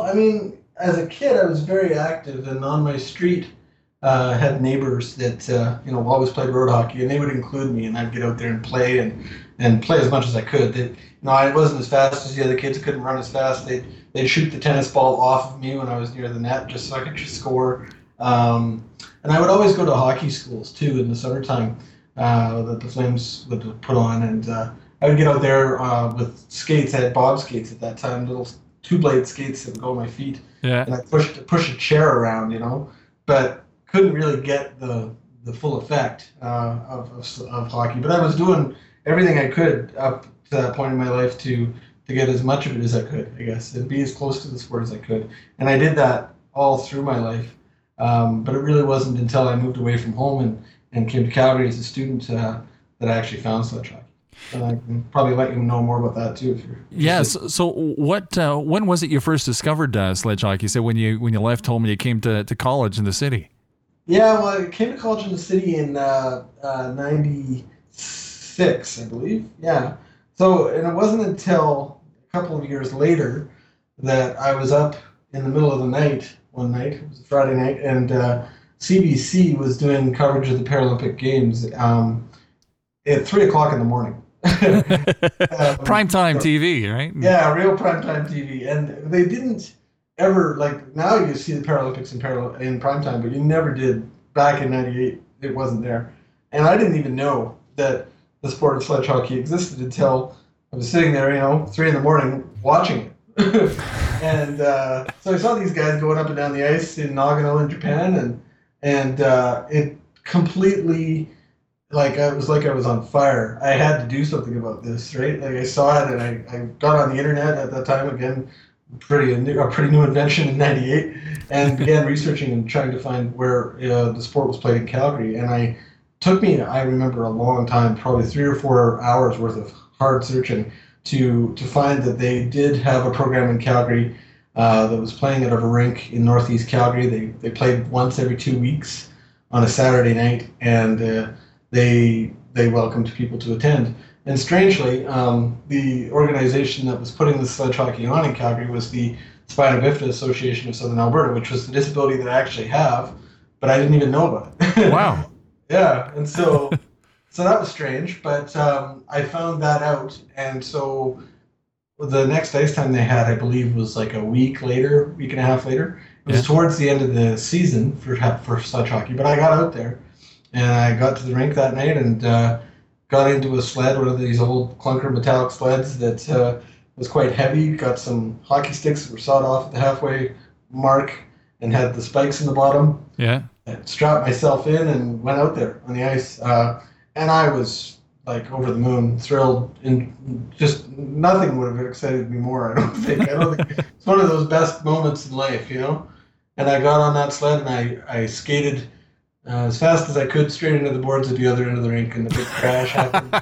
I mean, as a kid, I was very active, and on my street, had neighbors that always played road hockey, and they would include me, and I'd get out there and play and play as much as I could. I wasn't as fast as the other kids; couldn't run as fast. They'd shoot the tennis ball off of me when I was near the net, just so I could just score. And I would always go to hockey schools too in the summertime that the Flames would put on, and I would get out there with skates. I had bob skates at that time, little two-blade skates that would go on my feet, Yeah. and I push a chair around, but couldn't really get the full effect of hockey. But I was doing everything I could up to that point in my life to get as much of it as I could, I guess, and be as close to the sport as I could. And I did that all through my life. But it really wasn't until I moved away from home and came to Calgary as a student that I actually found sledge hockey. And I can probably let you know more about that too if you're interested. Yeah. So what? When was it you first discovered sledge hockey? So when you left home and you came to college in the city. Yeah, well, I came to college in the city in '96, I believe. Yeah. So, and it wasn't until a couple of years later that I was up in the middle of the night one night. It was a Friday night, and CBC was doing coverage of the Paralympic Games at 3:00 in the morning. Primetime TV, right? Yeah, real primetime TV. And they didn't ever, like, now you see the Paralympics in primetime, but you never did back in '98. It wasn't there. And I didn't even know that the sport of sledge hockey existed until I was sitting there, 3 in the morning watching it. And so I saw these guys going up and down the ice in Nagano in Japan, and it completely, it was like I was on fire. I had to do something about this, right? Like I saw it, and I got on the internet at that time, again, a pretty new invention in '98, and began researching and trying to find where the sport was played in Calgary. And I remember, a long time, probably 3 or 4 hours worth of hard searching to find that they did have a program in Calgary that was playing at a rink in Northeast Calgary. They played once every 2 weeks on a Saturday night, and they welcomed people to attend. And strangely, the organization that was putting the sledge hockey on in Calgary was the Spina Bifida Association of Southern Alberta, which was the disability that I actually have, but I didn't even know about it. Wow. Yeah, and so that was strange, but I found that out, and so the next ice time they had, I believe, was like a week and a half later. It was towards the end of the season for sledge hockey, but I got out there, and I got to the rink that night and got into a sled, one of these old clunker metallic sleds that was quite heavy, got some hockey sticks that were sawed off at the halfway mark and had the spikes in the bottom. Yeah. I strapped myself in and went out there on the ice. And I was like over the moon, thrilled, and just nothing would have excited me more, I don't think. It's one of those best moments in life, And I got on that sled and I skated as fast as I could straight into the boards at the other end of the rink, and the big crash happened.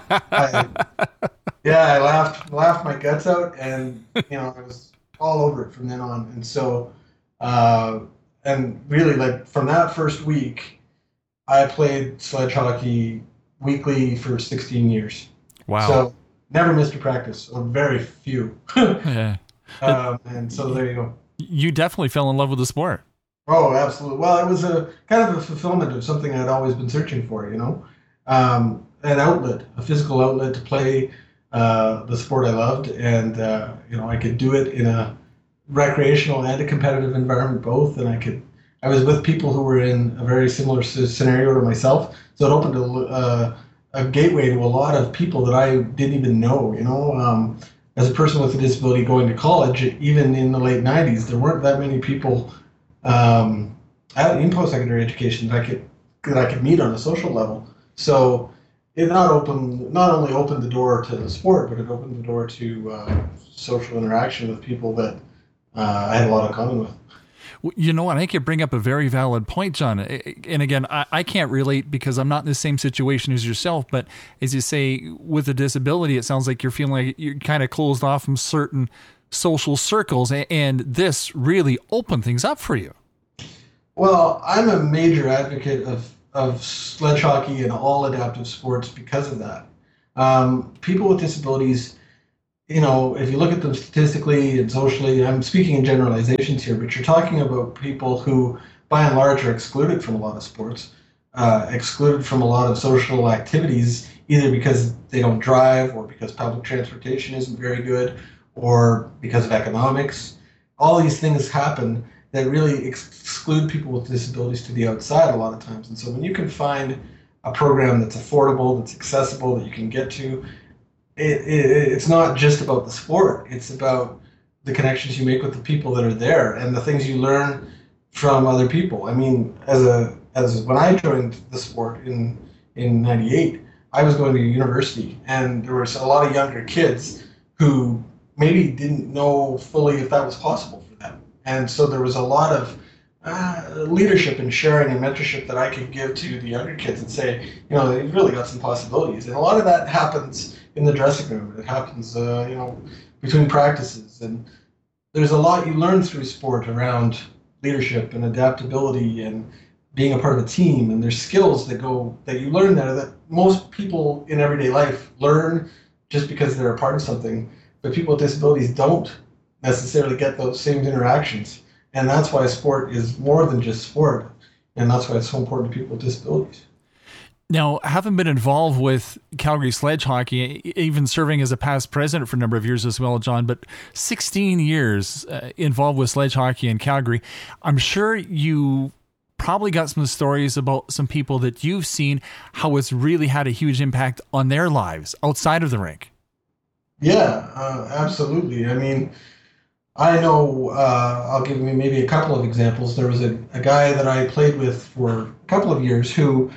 I laughed my guts out, and I was all over it from then on. And so, and really, like, from that first week, I played sledge hockey weekly for 16 years. Wow. So never missed a practice, or very few. Yeah. And so there you go. You definitely fell in love with the sport. Oh, absolutely. Well, it was a kind of a fulfillment of something I'd always been searching for, an outlet, a physical outlet to play the sport I loved. And, I could do it in a recreational and a competitive environment, both. And I was with people who were in a very similar scenario to myself. So it opened a gateway to a lot of people that I didn't even know, as a person with a disability going to college, even in the late '90s, there weren't that many people in post-secondary education that I could meet on a social level. So it not only opened the door to the sport, but it opened the door to social interaction with people that I had a lot in common with. You know what? I think you bring up a very valid point, John. And again, I can't relate because I'm not in the same situation as yourself. But as you say, with a disability, it sounds like you're feeling like you're kind of closed off from certain social circles. And this really opened things up for you. Well, I'm a major advocate of sledge hockey and all adaptive sports because of that. People with disabilities, if you look at them statistically and socially, I'm speaking in generalizations here, but you're talking about people who, by and large, are excluded from a lot of sports, excluded from a lot of social activities, either because they don't drive or because public transportation isn't very good or because of economics. All these things happen that really exclude people with disabilities to the outside a lot of times. And so when you can find a program that's affordable, that's accessible, that you can get to, it's not just about the sport. It's about the connections you make with the people that are there and the things you learn from other people. I mean, as when I joined the sport in '98, I was going to university, and there was a lot of younger kids who maybe didn't know fully if that was possible for them, and so there was a lot of leadership and sharing and mentorship that I could give to the younger kids and say, they've really got some possibilities. And a lot of that happens in the dressing room. It happens, between practices. And there's a lot you learn through sport around leadership and adaptability and being a part of a team. And there's skills that you learn there that most people in everyday life learn just because they're a part of something. But people with disabilities don't necessarily get those same interactions. And that's why sport is more than just sport. And that's why it's so important to people with disabilities. Now, having been involved with Calgary Sledge Hockey, even serving as a past president for a number of years as well, John, but 16 years involved with sledge hockey in Calgary, I'm sure you probably got some stories about some people that you've seen, how it's really had a huge impact on their lives outside of the rink. Yeah, absolutely. I mean, I know, I'll give you maybe a couple of examples. There was a guy that I played with for a couple of years who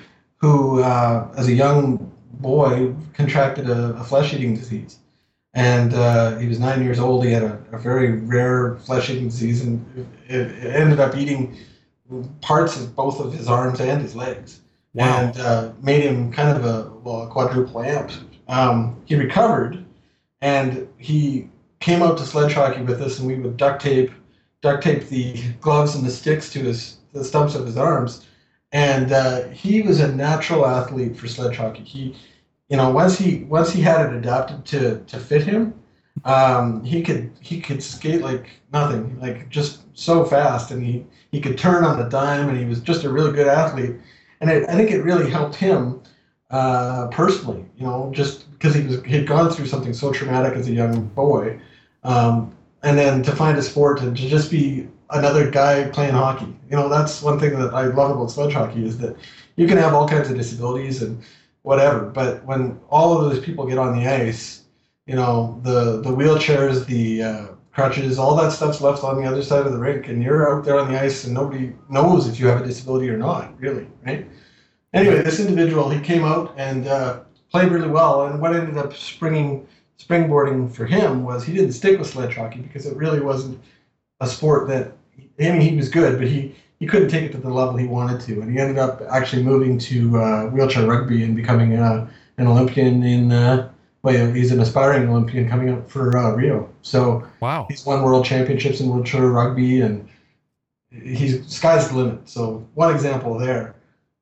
as a young boy, contracted a flesh-eating disease. And he was 9 years old. He had a very rare flesh-eating disease, and it ended up eating parts of both of his arms and his legs. Wow. And made him kind of a quadruple amp. He recovered, and he came out to sledge hockey with us, and we would duct tape the gloves and the sticks to the stumps of his arms. And he was a natural athlete for sledge hockey. Once he had it adapted to fit him, he could skate like nothing, like just so fast, and he could turn on the dime, and he was just a really good athlete. And I think it really helped him personally, just because he'd gone through something so traumatic as a young boy, and then to find a sport and to just be another guy playing hockey. That's one thing that I love about sledge hockey is that you can have all kinds of disabilities and whatever, but when all of those people get on the ice, the wheelchairs, the crutches, all that stuff's left on the other side of the rink, and you're out there on the ice, and nobody knows if you have a disability or not, really, right? Anyway, this individual, he came out and played really well, and what ended up springboarding for him was he didn't stick with sledge hockey because it really wasn't a sport that, he was good, but he couldn't take it to the level he wanted to, and he ended up actually moving to wheelchair rugby and becoming an Olympian he's an aspiring Olympian coming up for Rio. So wow, he's won world championships in wheelchair rugby, and sky's the limit. So one example there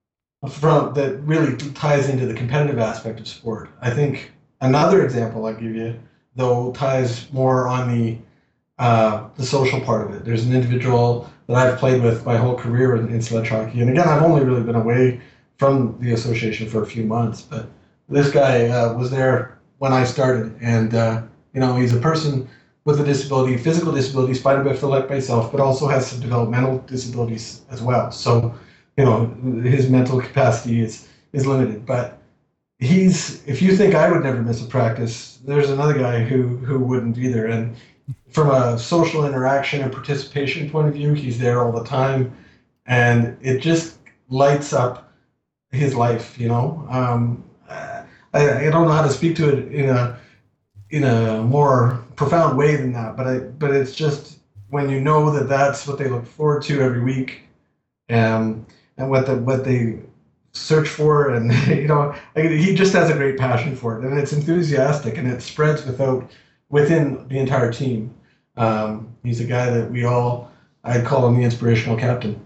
that really ties into the competitive aspect of sport. I think another example I'll give you, though, ties more on the social part of it. There's an individual that I've played with my whole career in sledge hockey. And again, I've only really been away from the association for a few months, but this guy was there when I started. And, he's a person with a disability, physical disability, spina bifida like myself, but also has some developmental disabilities as well. So, his mental capacity is limited. But if you think I would never miss a practice, there's another guy who wouldn't either. And from a social interaction and participation point of view, he's there all the time, and it just lights up his life. I don't know how to speak to it in a more profound way than that, but it's just when you know that that's what they look forward to every week, and what they search for, and he just has a great passion for it, and it's enthusiastic, and it spreads within the entire team. He's a guy that I'd call him the inspirational captain.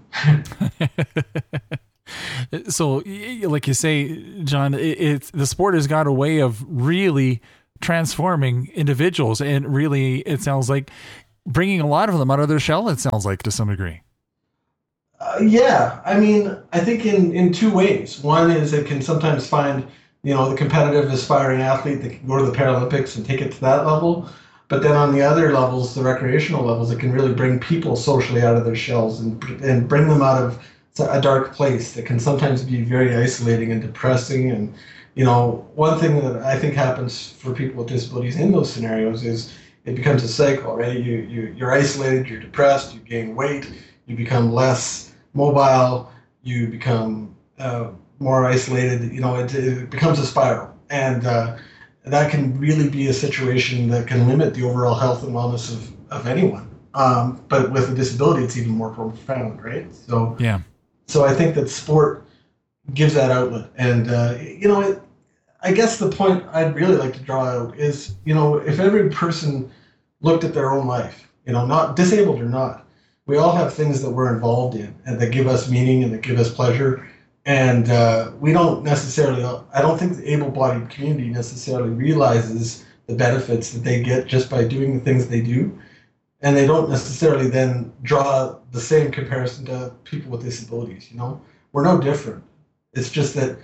So, like you say, John, the sport has got a way of really transforming individuals, and really, it sounds like bringing a lot of them out of their shell. It sounds like to some degree. Yeah, I mean, I think in two ways. One is it can sometimes find, the competitive aspiring athlete that can go to the Paralympics and take it to that level. But then on the other levels, the recreational levels, it can really bring people socially out of their shells and bring them out of a dark place that can sometimes be very isolating and depressing. And, one thing that I think happens for people with disabilities in those scenarios is it becomes a cycle, right? You're isolated, you're depressed, you gain weight, you become less mobile, you become more isolated. It becomes a spiral, and that can really be a situation that can limit the overall health and wellness of anyone. But with a disability, it's even more profound, right? So yeah. So I think that sport gives that outlet, and I guess the point I'd really like to draw out is, if every person looked at their own life, not disabled or not, we all have things that we're involved in and that give us meaning and that give us pleasure. And we don't necessarily, I don't think the able-bodied community necessarily realizes the benefits that they get just by doing the things they do. And they don't necessarily then draw the same comparison to people with disabilities, We're no different. It's just that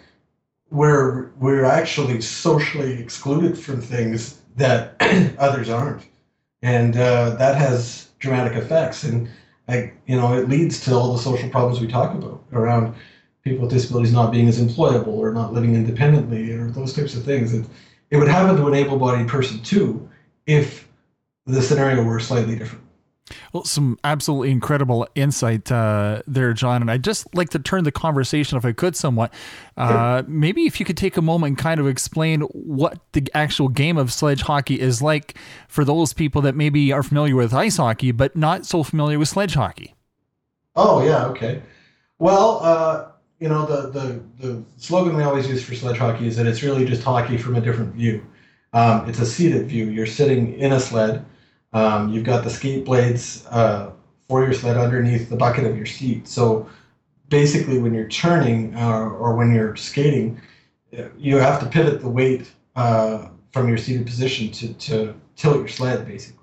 we're actually socially excluded from things that others aren't. And that has dramatic effects. And it leads to all the social problems we talk about around people with disabilities not being as employable or not living independently or those types of things. It would happen to an able-bodied person too if the scenario were slightly different. Well, some absolutely incredible insight there, John. And I'd just like to turn the conversation, if I could, somewhat. Maybe if you could take a moment and kind of explain what the actual game of sledge hockey is like for those people that maybe are familiar with ice hockey, but not so familiar with sledge hockey. Oh, yeah. Okay. Well, the slogan we always use for sledge hockey is that it's really just hockey from a different view. It's a seated view. You're sitting in a sled. You've got the skate blades for your sled underneath the bucket of your seat. So basically when you're turning or when you're skating, you have to pivot the weight from your seated position to tilt your sled, basically.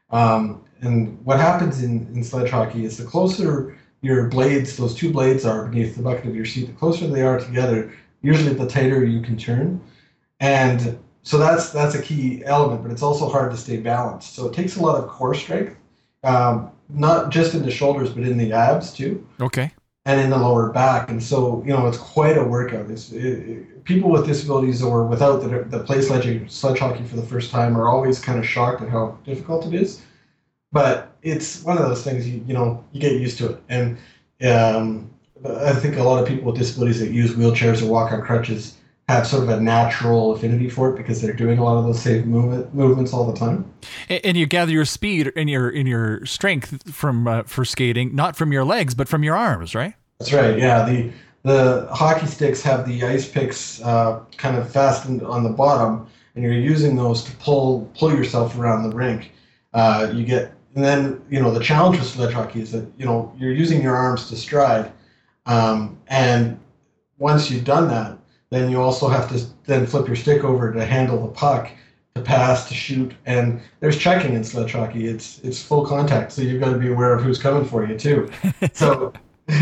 And what happens in sledge hockey is the closer your blades, those two blades are beneath the bucket of your seat, the closer they are together, usually the tighter you can turn. And so that's a key element, but it's also hard to stay balanced. So it takes a lot of core strength, not just in the shoulders, but in the abs too. Okay. And in the lower back. And so, it's quite a workout. People with disabilities or without that play sledge hockey for the first time are always kind of shocked at how difficult it is. But it's one of those things, you get used to it. And I think a lot of people with disabilities that use wheelchairs or walk on crutches have sort of a natural affinity for it because they're doing a lot of those same movements all the time. And you gather your speed and your strength from for skating, not from your legs, but from your arms, right? That's right. Yeah. The hockey sticks have the ice picks kind of fastened on the bottom, and you're using those to pull yourself around the rink. And then the challenge with sledge hockey is that you're using your arms to stride, and once you've done that, then you also have to then flip your stick over to handle the puck, to pass, to shoot, and there's checking in sledge hockey. It's full contact, so you've got to be aware of who's coming for you too. So,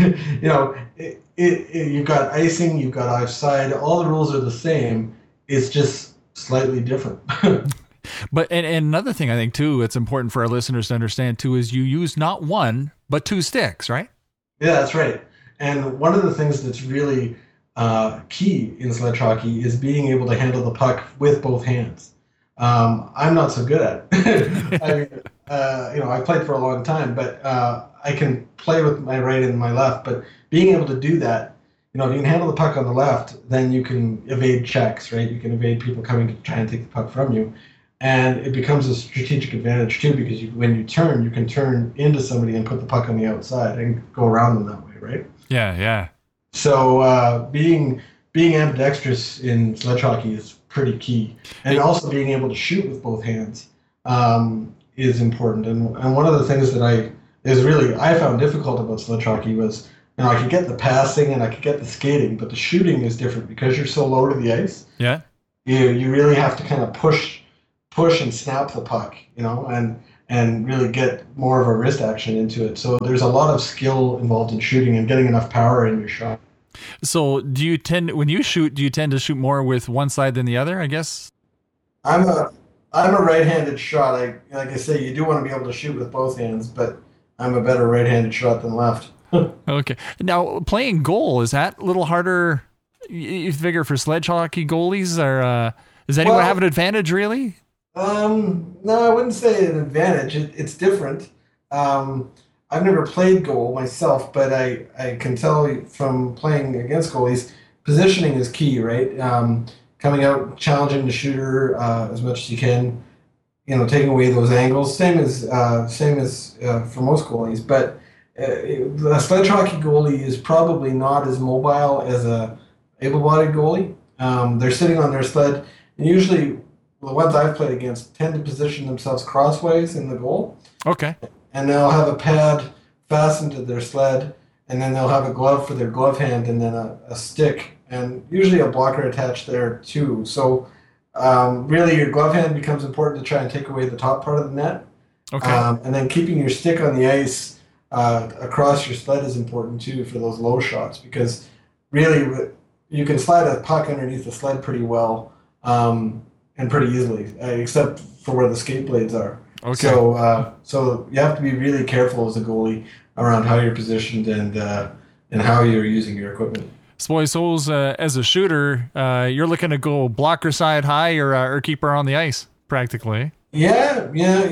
you've got icing, you've got offside. All the rules are the same. It's just slightly different. But and another thing I think too, it's important for our listeners to understand too, is you use not one but two sticks, right? Yeah, that's right. And one of the things that's really key in sledge hockey is being able to handle the puck with both hands. I'm not so good at it. I mean, I played for a long time, but I can play with my right and my left. But being able to do that, if you can handle the puck on the left, then you can evade checks, right? You can evade people coming to try and take the puck from you. And it becomes a strategic advantage too, because when you turn, you can turn into somebody and put the puck on the outside and go around them that way, right? Yeah, yeah. So being ambidextrous in sledge hockey is pretty key, and also being able to shoot with both hands is important. And one of the things that I found difficult about sledge hockey was, I could get the passing and I could get the skating, but the shooting is different because you're so low to the ice. Yeah. You really have to kind of push push and snap the puck, and really get more of a wrist action into it. So there's a lot of skill involved in shooting and getting enough power in your shot. So when you shoot, do you tend to shoot more with one side than the other, I guess? I'm a I'm a right-handed shot. Like I say, you do want to be able to shoot with both hands, but I'm a better right-handed shot than left. Okay. Now, playing goal, is that a little harder, you figure, for sledge hockey goalies? Or does anyone have an advantage, really? No, I wouldn't say an advantage. It's different. I've never played goal myself, but I can tell you from playing against goalies, positioning is key, right? Coming out, challenging the shooter as much as you can, taking away those angles. Same as for most goalies, but a sledge hockey goalie is probably not as mobile as a able-bodied goalie. They're sitting on their sled, and usually the ones I've played against tend to position themselves crossways in the goal. Okay. And they'll have a pad fastened to their sled, and then they'll have a glove for their glove hand, and then a stick, and usually a blocker attached there too. So really your glove hand becomes important to try and take away the top part of the net. Okay. And then keeping your stick on the ice across your sled is important too for those low shots, because really you can slide a puck underneath the sled pretty well and pretty easily, except for where the skate blades are. Okay. So you have to be really careful as a goalie around how you're positioned and how you're using your equipment. So I suppose as a shooter, you're looking to go blocker side high or keeper on the ice, practically. Yeah.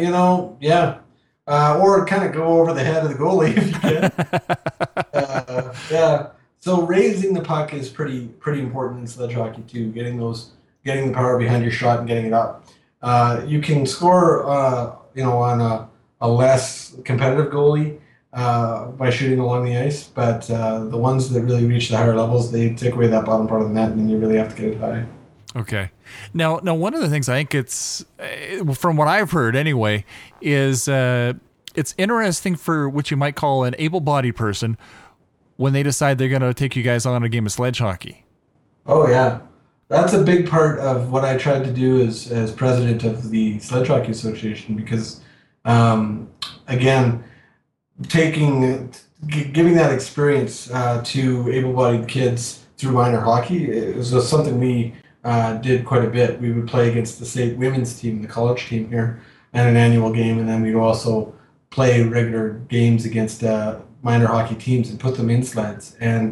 Or kind of go over the head of the goalie if you can. Yeah. So raising the puck is pretty important in sledge hockey too. Getting the power behind your shot and getting it up. You can score, on a less competitive goalie by shooting along the ice, but the ones that really reach the higher levels, they take away that bottom part of the net, and then you really have to get it high. Okay. Now, one of the things I think it's, from what I've heard anyway, is it's interesting for what you might call an able-bodied person when they decide they're going to take you guys on a game of sledge hockey. Oh, yeah. That's a big part of what I tried to do as president of the Sledge Hockey Association, because, again, giving that experience to able-bodied kids through minor hockey is something we did quite a bit. We would play against the state women's team, the college team here, at an annual game, and then we'd also play regular games against minor hockey teams and put them in sleds. And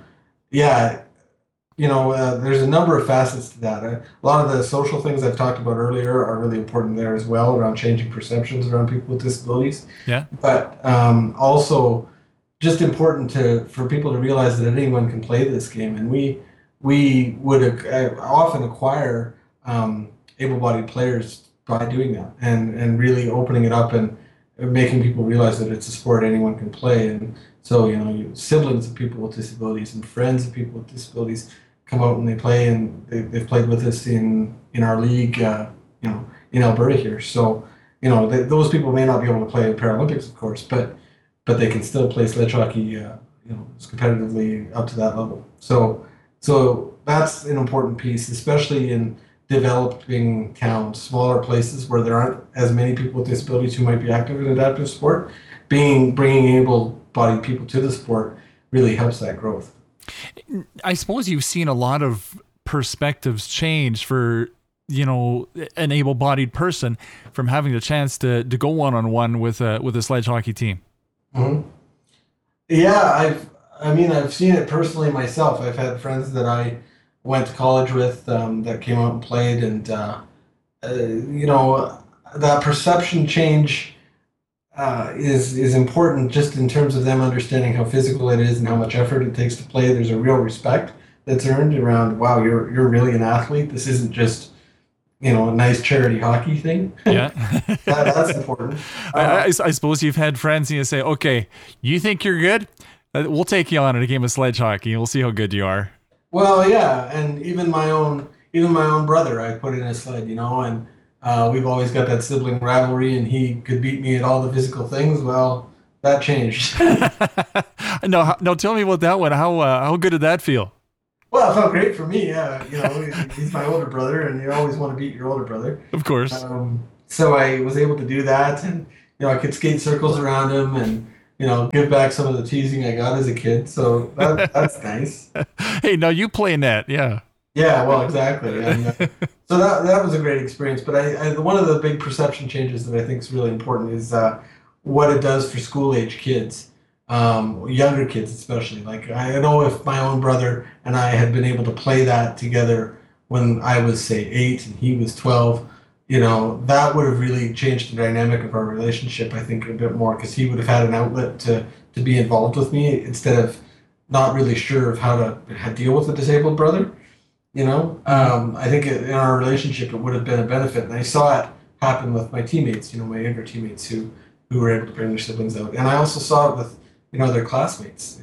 there's a number of facets to that. A lot of the social things I've talked about earlier are really important there as well, around changing perceptions around people with disabilities. Yeah. But also just important for people to realize that anyone can play this game. And we would often acquire able-bodied players by doing that and really opening it up and making people realize that it's a sport anyone can play. And so, siblings of people with disabilities and friends of people with disabilities come out and they play, and they've played with us in our league, in Alberta here. So, those people may not be able to play in Paralympics, of course, but they can still play sledge hockey, competitively up to that level. So that's an important piece, especially in developing towns, smaller places where there aren't as many people with disabilities who might be active in adaptive sport. Bringing able-bodied people to the sport really helps that growth. I suppose you've seen a lot of perspectives change for, an able-bodied person from having the chance to go one-on-one with a sledge hockey team. Mm-hmm. Yeah, I've seen it personally myself. I've had friends that I went to college with that came out and played, and that perception change is important, just in terms of them understanding how physical it is and how much effort it takes to play. There's a real respect that's earned around, wow, you're really an athlete. This isn't just a nice charity hockey thing. Yeah. That's important. I suppose you've had friends and you say, okay, you think you're good? We'll take you on in a game of sledge hockey and we'll see how good you are. Well, yeah, and even my own brother, I put in a sled, and we've always got that sibling rivalry, and he could beat me at all the physical things. Well, that changed. No, tell me about that one. How good did that feel? Well, it felt great for me. Yeah, he's my older brother, and you always want to beat your older brother. Of course. So I was able to do that, and I could skate circles around him, and give back some of the teasing I got as a kid. So that's nice. Hey, now you play net, yeah. Yeah, well, exactly. And, so that was a great experience. But I one of the big perception changes that I think is really important is what it does for school age kids, younger kids especially. Like I know if my own brother and I had been able to play that together when I was say 8 and he was 12, that would have really changed the dynamic of our relationship. I think a bit more because he would have had an outlet to be involved with me instead of not really sure of how to deal with a disabled brother. I think in our relationship it would have been a benefit, and I saw it happen with my teammates, my younger teammates who were able to bring their siblings out, and I also saw it with their classmates.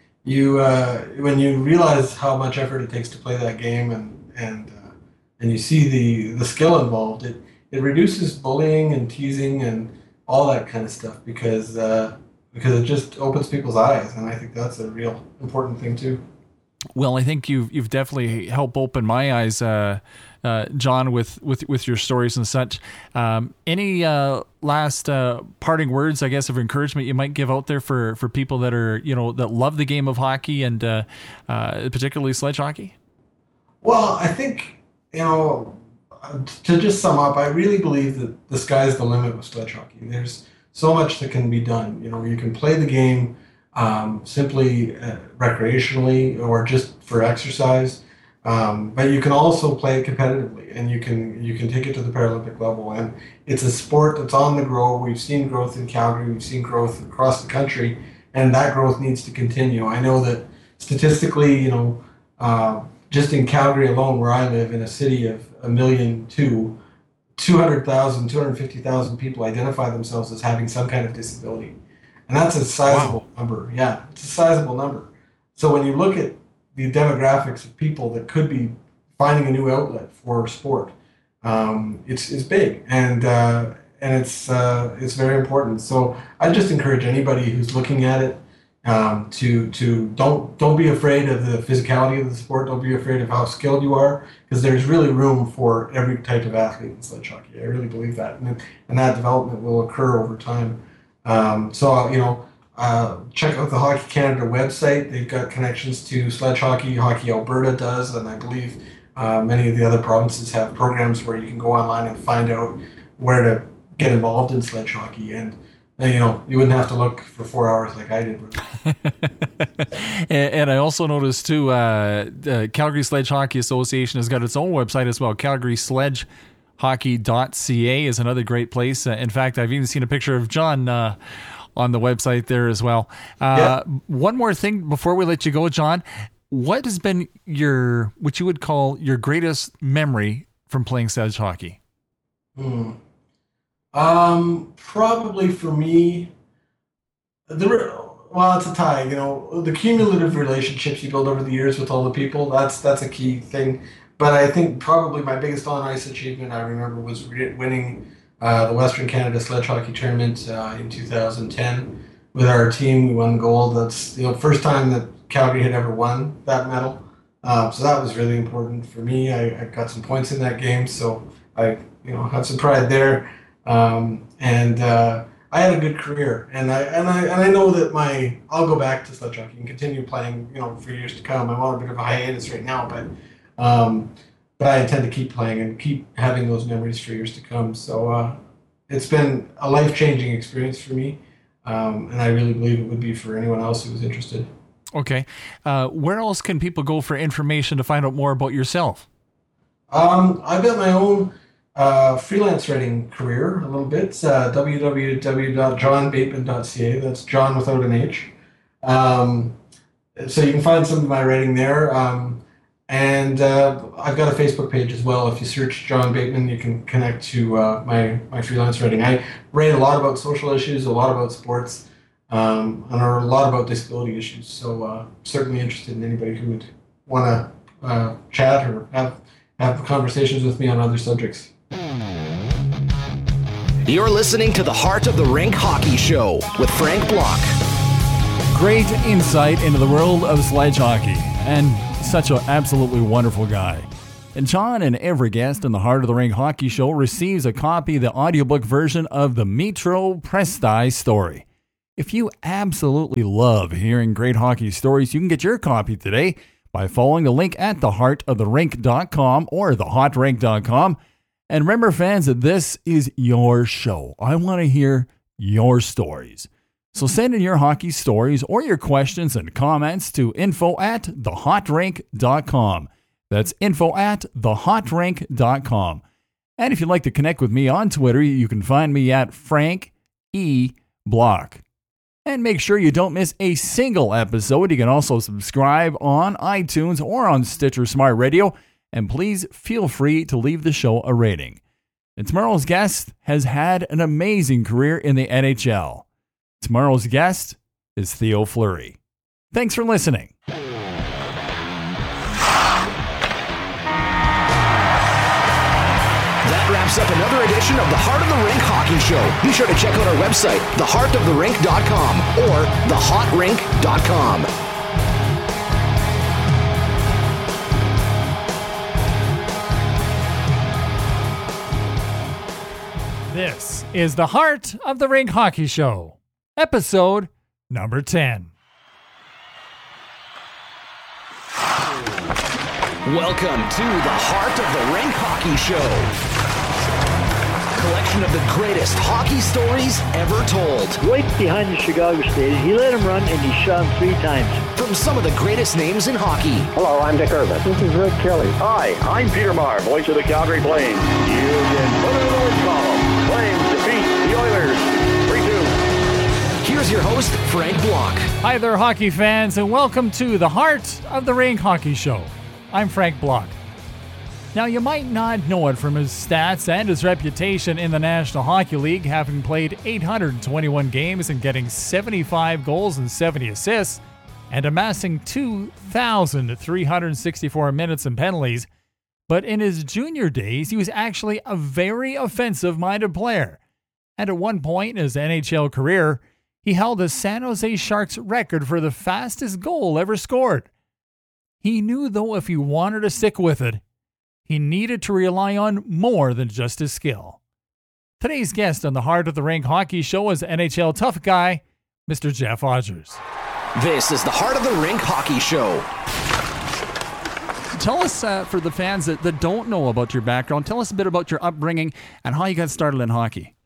When you realize how much effort it takes to play that game, and you see the skill involved, it reduces bullying and teasing and all that kind of stuff because it just opens people's eyes, and I think that's a real important thing too. Well, I think you've definitely helped open my eyes, John, with your stories and such. Any last parting words, I guess, of encouragement you might give out there for people that are that love the game of hockey and particularly sledge hockey? Well, I think to just sum up, I really believe that the sky's the limit with sledge hockey. There's so much that can be done. You can play the game simply recreationally or just for exercise, but you can also play it competitively, and you can take it to the Paralympic level. And it's a sport that's on the grow. We've seen growth in Calgary. We've seen growth across the country, and that growth needs to continue. I know that statistically, just in Calgary alone, where I live, in a city of 1,200,000, 250,000 people identify themselves as having some kind of disability. And that's a sizable number. Yeah, it's a sizable number. So when you look at the demographics of people that could be finding a new outlet for sport, it's big, and it's very important. So I just encourage anybody who's looking at it to don't be afraid of the physicality of the sport. Don't be afraid of how skilled you are, because there's really room for every type of athlete in sledge hockey. I really believe that, and that development will occur over time. Check out the Hockey Canada website. They've got connections to sledge hockey. Hockey Alberta does, and I believe many of the other provinces have programs where you can go online and find out where to get involved in sledge hockey. And you wouldn't have to look for 4 hours like I did. And I also noticed too, the Calgary Sledge Hockey Association has got its own website as well. Calgary Sledge Hockey.ca is another great place. In fact, I've even seen a picture of John on the website there as well. One more thing before we let you go, John. What has been what you would call your greatest memory from playing sledge hockey? Probably for me, it's a tie. The cumulative relationships you build over the years with all the people, that's a key thing. But I think probably my biggest on-ice achievement I remember was winning the Western Canada Sledge Hockey Tournament in 2010 with our team. We won gold. That's the first time that Calgary had ever won that medal. So that was really important for me. I got some points in that game, so I had some pride there. I had a good career, and I know that I'll go back to sledge hockey and continue playing for years to come. I'm on a bit of a hiatus right now, but I intend to keep playing and keep having those memories for years to come. So it's been a life-changing experience for me, and I really believe it would be for anyone else who was interested. Okay. Where else can people go for information to find out more about yourself? I've got my own freelance writing career a little bit. www.johnbateman.ca. That's John without an H. So you can find some of my writing there. And I've got a Facebook page as well. If you search John Bateman, you can connect to my freelance writing. I write a lot about social issues, a lot about sports, and a lot about disability issues. So certainly interested in anybody who would want to chat or have conversations with me on other subjects. You're listening to the Heart of the Rink Hockey Show with Frank Block. Great insight into the world of sledge hockey. And such an absolutely wonderful guy. And John and every guest in the Heart of the Rink Hockey Show receives a copy of the audiobook version of the Mitro Presti story. If you absolutely love hearing great hockey stories, you can get your copy today by following the link at theheartoftherink.com or thehotrink.com. And remember, fans, that this is your show. I want to hear your stories. So send in your hockey stories or your questions and comments to info@thehotrink.com. That's info@thehotrink.com. And if you'd like to connect with me on Twitter, you can find me at Frank E. Block. And make sure you don't miss a single episode. You can also subscribe on iTunes or on Stitcher Smart Radio. And please feel free to leave the show a rating. And tomorrow's guest has had an amazing career in the NHL. Tomorrow's guest is Theo Fleury. Thanks for listening. That wraps up another edition of the Heart of the Rink Hockey Show. Be sure to check out our website, theheartoftherink.com or thehotrink.com. This is the Heart of the Rink Hockey Show, episode number 10. Welcome to the Heart of the Rink Hockey Show. Collection of the greatest hockey stories ever told. Right behind the Chicago Stadium. He let him run and he shot him 3 times. From some of the greatest names in hockey. Hello, I'm Dick Irvin. This is Rick Kelly. Hi, I'm Peter Maher, voice of the Calgary Flames. You can put it in the win column. Flames defeat the Oilers 3-2. Here's your host, Frank Block. Hi there, hockey fans, and welcome to the Heart of the Rink Hockey Show. I'm Frank Block. Now, you might not know it from his stats and his reputation in the National Hockey League, having played 821 games and getting 75 goals and 70 assists, and amassing 2,364 minutes and penalties. But in his junior days, he was actually a very offensive-minded player. And at one point in his NHL career, he held the San Jose Sharks record for the fastest goal ever scored. He knew, though, if he wanted to stick with it, he needed to rely on more than just his skill. Today's guest on the Heart of the Rink Hockey Show is NHL tough guy, Mr. Jeff Odgers. This is the Heart of the Rink Hockey Show. Tell us, for the fans that don't know about your background, tell us a bit about your upbringing and how you got started in hockey.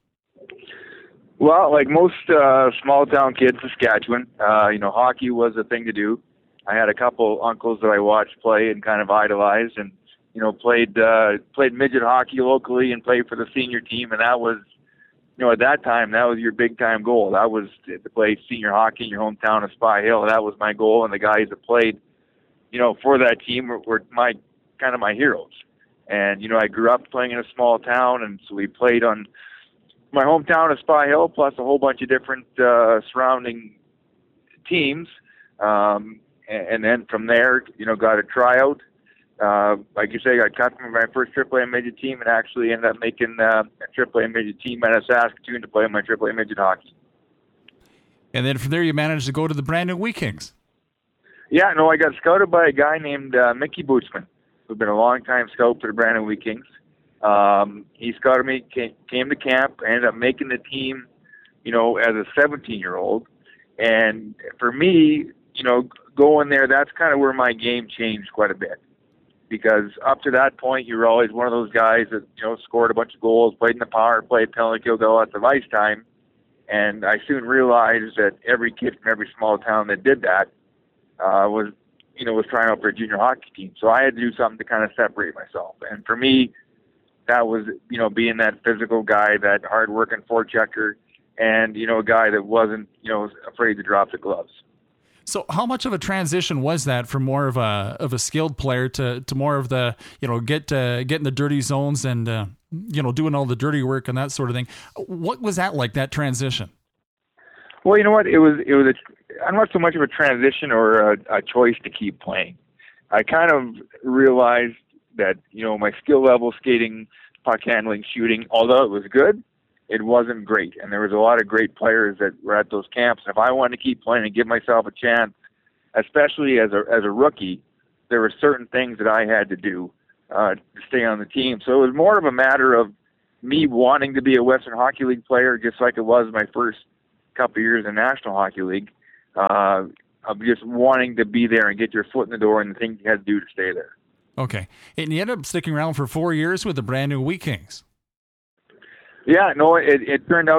Well, like most small-town kids in Saskatchewan, hockey was a thing to do. I had a couple uncles that I watched play and kind of idolized, and played midget hockey locally and played for the senior team, and that was, at that time, that was your big-time goal. That was to play senior hockey in your hometown of Spy Hill. That was my goal, and the guys that played, for that team were my heroes. And, I grew up playing in a small town, and so we played on my hometown of Spy Hill, plus a whole bunch of different surrounding teams. And then from there, got a tryout. Like you say, I got cut from my first AAA midget team and actually ended up making a AAA midget team out of Saskatoon to play my AAA midget hockey. And then from there, you managed to go to the Brandon Wheat Kings. Yeah, no, I got scouted by a guy named Mickey Bootsman, who's been a long-time scout for the Brandon Wheat Kings. He scouted me, came to camp, ended up making the team, as a 17-year-old. And for me, going there, that's kind of where my game changed quite a bit. Because up to that point, you were always one of those guys that, scored a bunch of goals, played in the power play, penalty kill, got lots of ice time. And I soon realized that every kid from every small town that did that was trying out for a junior hockey team. So I had to do something to kind of separate myself. And for me, that was, being that physical guy, that hard-working forechecker, and, a guy that wasn't, afraid to drop the gloves. So how much of a transition was that from more of a skilled player to more of the, get in the dirty zones and, doing all the dirty work and that sort of thing? What was that like, that transition? Well, you know what? It was I'm not so much of a transition or a choice to keep playing. I kind of realized that, my skill level, skating, puck handling, shooting, although it was good, it wasn't great. And there was a lot of great players that were at those camps. And if I wanted to keep playing and give myself a chance, especially as a rookie, there were certain things that I had to do to stay on the team. So it was more of a matter of me wanting to be a Western Hockey League player, just like it was my first couple of years in National Hockey League, of just wanting to be there and get your foot in the door and the things you had to do to stay there. Okay. And you ended up sticking around for 4 years with the brand new Wheat Kings. Yeah, no, it turned out